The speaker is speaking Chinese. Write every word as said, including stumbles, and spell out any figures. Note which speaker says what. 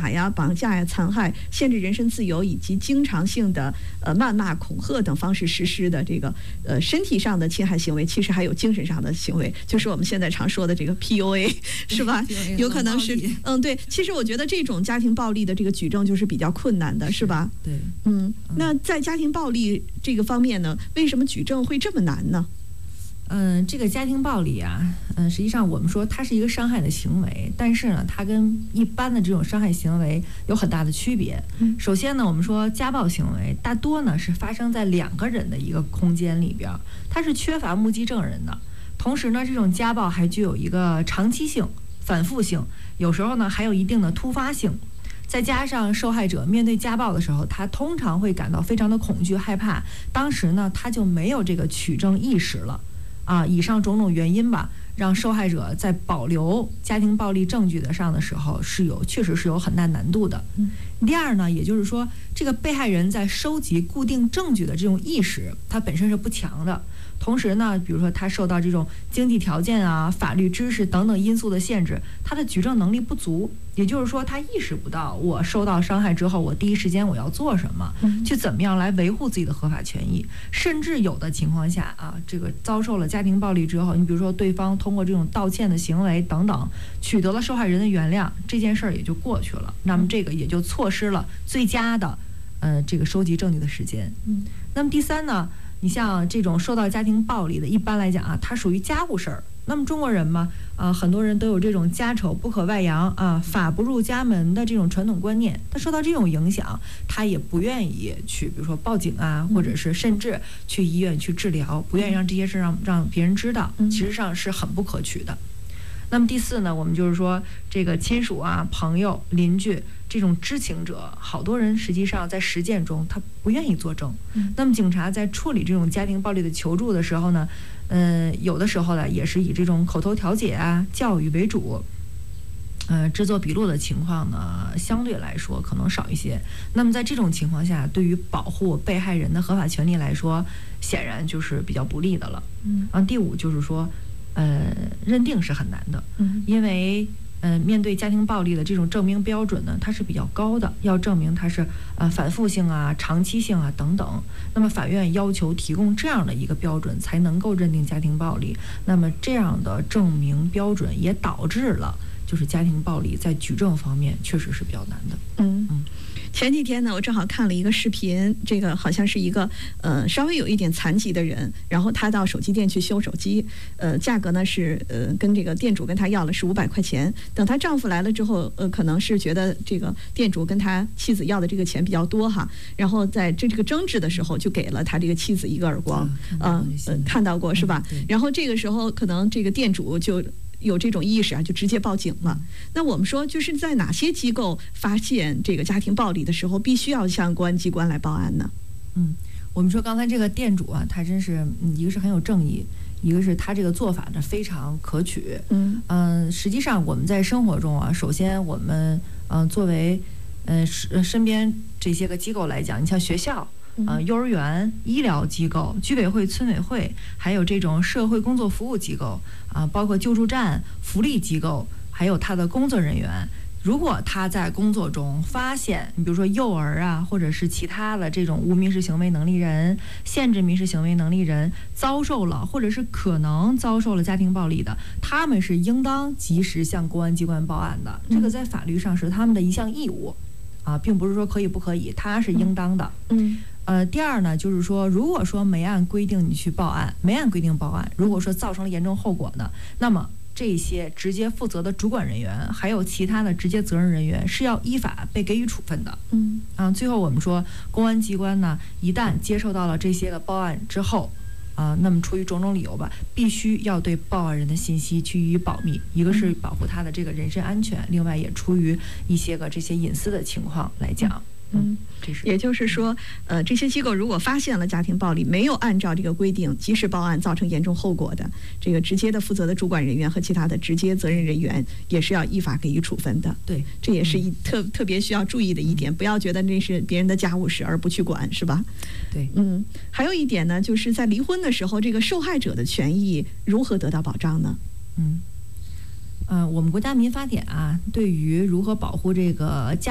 Speaker 1: 打呀、绑架呀、残害、限制人身自由以及经常性的呃谩骂、恐吓等方式实施的这个呃身体上的侵害行为，其实还有精神上的行为，就是我们现在常说的这个 P U A， 是吧？有可能是嗯对。其实我觉得这种家庭暴力的这个举证就是比较困难的，是吧？
Speaker 2: 对，
Speaker 1: 嗯，那在家庭暴力这个方面呢，为什么举证会这么难呢？
Speaker 2: 嗯，这个家庭暴力啊，嗯，实际上我们说它是一个伤害的行为，但是呢，它跟一般的这种伤害行为有很大的区别。
Speaker 1: 嗯、
Speaker 2: 首先呢，我们说家暴行为大多呢是发生在两个人的一个空间里边，它是缺乏目击证人的。同时呢，这种家暴还具有一个长期性、反复性，有时候呢还有一定的突发性。再加上受害者面对家暴的时候，他通常会感到非常的恐惧、害怕，当时呢他就没有这个取证意识了。啊，以上种种原因吧，让受害者在保留家庭暴力证据的上的时候是有确实是有很大难度的。
Speaker 1: 嗯、
Speaker 2: 第二呢，也就是说，这个被害人在收集固定证据的这种意识，他本身是不强的。同时呢，比如说他受到这种经济条件啊、法律知识等等因素的限制，他的举证能力不足。也就是说，他意识不到我受到伤害之后，我第一时间我要做什么，去怎么样来维护自己的合法权益。甚至有的情况下啊，这个遭受了家庭暴力之后，你比如说对方通过这种道歉的行为等等，取得了受害人的原谅，这件事儿也就过去了。那么这个也就错失了最佳的呃这个收集证据的时间。
Speaker 1: 嗯，
Speaker 2: 那么第三呢？你像这种受到家庭暴力的，一般来讲啊，它属于家务事儿。那么中国人嘛，啊，很多人都有这种家丑不可外扬啊，法不入家门的这种传统观念。他受到这种影响，他也不愿意去，比如说报警啊，或者是甚至去医院去治疗，不愿意让这些事让让别人知道，其实上是很不可取的。那么第四呢，我们就是说这个亲属啊、朋友、邻居这种知情者，好多人实际上在实践中他不愿意作证。
Speaker 1: 嗯、
Speaker 2: 那么警察在处理这种家庭暴力的求助的时候呢，嗯、呃，有的时候呢也是以这种口头调解啊、教育为主。呃，制作笔录的情况呢，相对来说可能少一些。那么在这种情况下，对于保护被害人的合法权利来说，显然就是比较不利的了。
Speaker 1: 嗯，
Speaker 2: 然后第五就是说。呃，认定是很难的，
Speaker 1: 嗯，
Speaker 2: 因为呃，面对家庭暴力的这种证明标准呢，它是比较高的，要证明它是呃反复性啊、长期性啊等等。那么法院要求提供这样的一个标准，才能够认定家庭暴力。那么这样的证明标准也导致了，就是家庭暴力在举证方面确实是比较难的。
Speaker 1: 嗯嗯。前几天呢，我正好看了一个视频，这个好像是一个呃稍微有一点残疾的人，然后他到手机店去修手机，呃，价格呢是呃跟这个店主跟他要了是五百块钱。等她丈夫来了之后，呃，可能是觉得这个店主跟他妻子要的这个钱比较多哈，然后在这这个争执的时候，就给了他这个妻子一个耳光，嗯、呃，看到过是吧？然后这个时候可能这个店主就。有这种意识啊，就直接报警了。那我们说，就是在哪些机构发现这个家庭暴力的时候，必须要向公安机关来报案呢？
Speaker 2: 嗯，我们说刚才这个店主啊，他真是，嗯，一个是很有正义，一个是他这个做法呢非常可取。
Speaker 1: 嗯
Speaker 2: 嗯、呃，实际上我们在生活中啊，首先我们嗯、呃、作为呃身边这些个机构来讲，你像学校。呃，幼儿园、医疗机构、居委会、村委会，还有这种社会工作服务机构啊、呃，包括救助站、福利机构，还有他的工作人员。如果他在工作中发现，你比如说幼儿啊，或者是其他的这种无民事行为能力人、限制民事行为能力人遭受了，或者是可能遭受了家庭暴力的，他们是应当及时向公安机关报案的。这个在法律上是他们的一项义务啊，并不是说可以不可以，他是应当的。
Speaker 1: 嗯。
Speaker 2: 呃，第二呢，就是说，如果说没按规定你去报案，没按规定报案，如果说造成了严重后果呢，那么这些直接负责的主管人员，还有其他的直接责任人员是要依法被给予处分的。
Speaker 1: 嗯
Speaker 2: 啊，最后我们说，公安机关呢，一旦接受到了这些个报案之后，啊，那么出于种种理由吧，必须要对报案人的信息去予以保密，一个是保护他的这个人身安全，另外也出于一些个这些隐私的情况来讲。
Speaker 1: 嗯，也就是说，呃，这些机构如果发现了家庭暴力，没有按照这个规定及时报案，造成严重后果的，这个直接的负责的主管人员和其他的直接责任人员也是要依法给予处分的。
Speaker 2: 对，
Speaker 1: 这也是一特特别需要注意的一点，不要觉得那是别人的家务事而不去管，是吧？
Speaker 2: 对，
Speaker 1: 嗯，还有一点呢，就是在离婚的时候，这个受害者的权益如何得到保障呢？
Speaker 2: 嗯。嗯、呃，我们国家民法典啊，对于如何保护这个家